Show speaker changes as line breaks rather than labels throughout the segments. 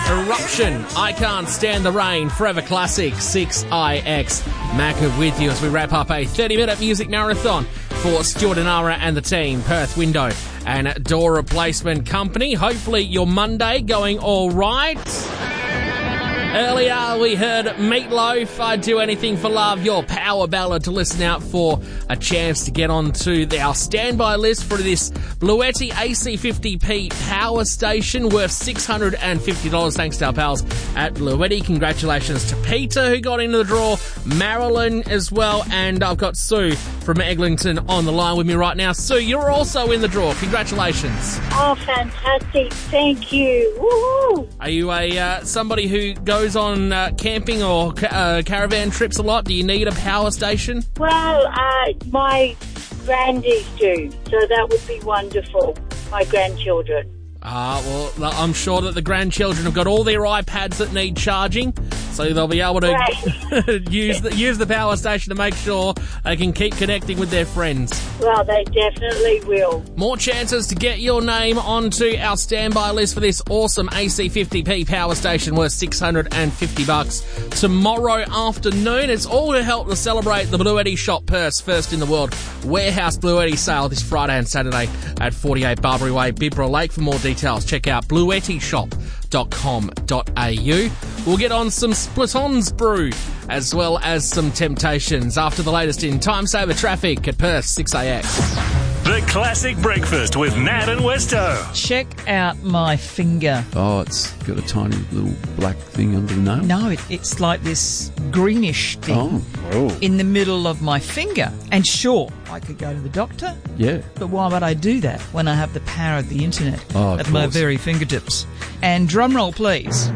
Eruption, I Can't Stand the Rain, Forever Classic, 6IX. Macca with you as we wrap up a 30-minute music marathon for Stuart and Ara and the team, Perth Window and Door Replacement Company. Hopefully your Monday going all right. Earlier we heard Meatloaf, I'd Do Anything for Love, your power ballad to listen out for a chance to get onto our standby list for this Bluetti AC50P power station worth $650 thanks to our pals at Bluetti. Congratulations to Peter who got into the draw, Marilyn as well, and I've got Sue from Eglinton on the line with me right now. Sue, you're also in the draw. Congratulations.
Oh, fantastic. Thank you. Woo-hoo.
Are you somebody who goes on camping or caravan trips a lot? Do you need a power station?
Well, my grandies do, so that would be wonderful. My grandchildren.
Well, I'm sure that the grandchildren have got all their iPads that need charging, so they'll be able to use the power station to make sure they can keep connecting with their friends.
Well, they definitely will.
More chances to get your name onto our standby list for this awesome AC50P power station worth $650 tomorrow afternoon. It's all to help to celebrate the Bluetti Shop Perth's first in the world warehouse Bluetti sale this Friday and Saturday at 48 Barbary Way, Bibra Lake. For more details, check out bluettishop.com.au. We'll get on some Split-Ons brew as well as some Temptations after the latest in Time Saver traffic at Perth 6AX.
The Classic Breakfast with Nat and Westo.
Check out my finger.
Oh, it's got a tiny little black thing under the nail?
No, it's like this greenish thing in the middle of my finger. And sure, I could go to the doctor.
Yeah.
But why would I do that when I have the power of the internet at my very fingertips? And drum roll, please.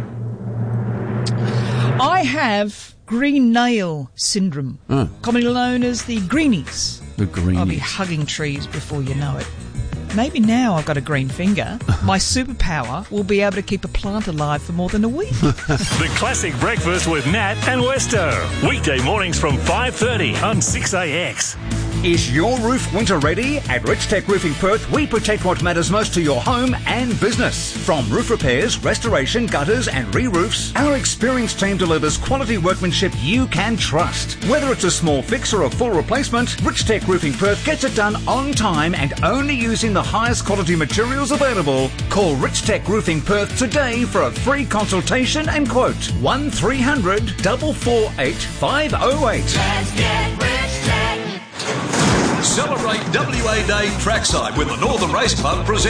I have green nail syndrome, commonly known as the greenies.
The greenies.
I'll be hugging trees before you know it. Maybe now I've got a green finger, my superpower will be able to keep a plant alive for more than a week.
The Classic Breakfast with Nat and Westo. Weekday mornings from 5:30 on 6AX.
Is your roof winter ready? At Rich Tech Roofing Perth, we protect what matters most to your home and business. From roof repairs, restoration, gutters and re-roofs, our experienced team delivers quality workmanship you can trust. Whether it's a small fix or a full replacement, Rich Tech Roofing Perth gets it done on time and only using the highest quality materials available. Call Rich Tech Roofing Perth today for a free consultation and quote. 1300 448 508.
Let's get Rich Tech.
Celebrate WA Day trackside with the Northern Race Club presents